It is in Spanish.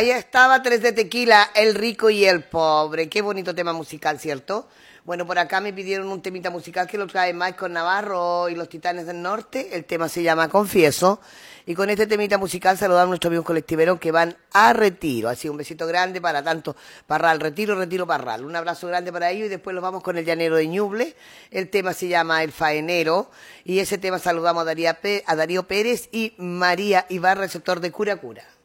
Ahí estaba Tres de Tequila, El Rico y el Pobre. Qué bonito tema musical, ¿cierto? Bueno, por acá me pidieron un temita musical que lo trae Michael Navarro y los Titanes del Norte. El tema se llama Confieso. Y con este temita musical saludamos a nuestros amigos colectiveros que van a Retiro. Así un besito grande para tanto Parral, Retiro, Retiro, Parral. Un abrazo grande para ellos y después los vamos con el Llanero de Ñuble. El tema se llama El Faenero. Y ese tema saludamos a Darío Pérez y María Ibarra, el sector de Cura Cura.